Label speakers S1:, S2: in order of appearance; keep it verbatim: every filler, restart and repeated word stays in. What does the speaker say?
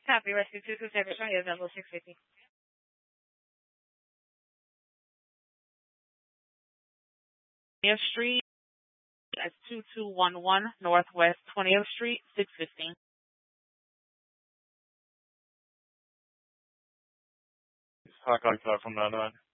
S1: Copy. Rescue two two seven. Try level six fifty. twentieth Street. That's two two one one Northwest twentieth Street, six fifteen.
S2: High contact from nine nine.